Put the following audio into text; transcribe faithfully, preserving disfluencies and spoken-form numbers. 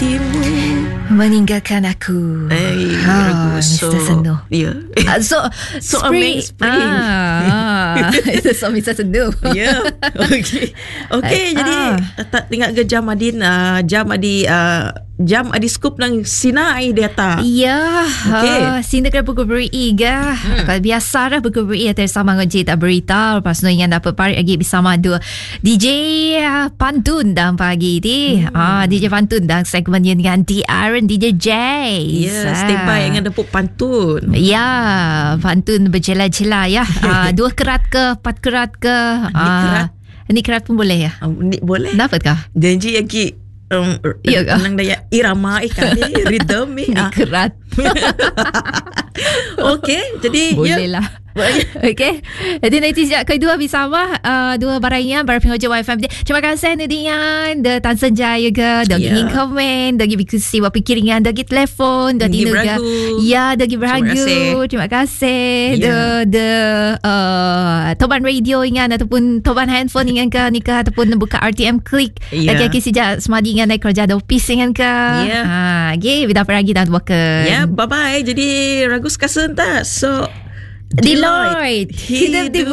hatimu meninggalkan aku. Eh, ha, so, mister Sendu. Ya. Uh, so, So spring. amazing spring. Ah, itu so mister Sendu. Ya. Okey. Okey, Ah. jadi tak ingat ke jam adin uh, jam adi uh, jam adi skup nang Sinai dia tak. Ya, Okey. uh, sini kan buku beri ga. Hmm. Kalau biasa dah buku beri atas sama ngaji tak berita. Lepas tu yang dapat parik lagi bersama dua D J uh, Pantun dalam pagi ni. Hmm. Ah, D J Pantun dalam segmen yang dengan D Aaron D J J. Ya, stay by dengan depuk pantun. Ya, pantun berjela-jela ya. uh, dua kerat ke, empat kerat ke. Ni kerat. Uh, ni kerat pun boleh ya. Uh, ni boleh. Dapat kah? Janji lagi um, Ya ke? nang daya irama ikan ni rhythm ni. Ni Ah. kerat. Okey, jadi Boleh ya. lah. Okay. Jadi nanti sejak kedua bersama uh, dua barangnya barang pengoja Y F M. Terima kasih Nadian, the Tan Senjaya ke, dagi Ya. ingin komen, dagi bikusi buat pikiran, dagi telefon, dagi Dagi tinuga. beragu. Ya, dagi Terima beragu. kasih. Terima kasih. Ya. The the uh, toban radio ingat ataupun toban handphone ingat ke nikah ataupun buka R T M Click. Ya. Lagi sejak semadi ingat naik kerja ada office ingat ke. Ya. Ha, okay, kita pergi dan buat Ya, bye bye. Jadi ragu sekasen tak. So Deloitte hidup di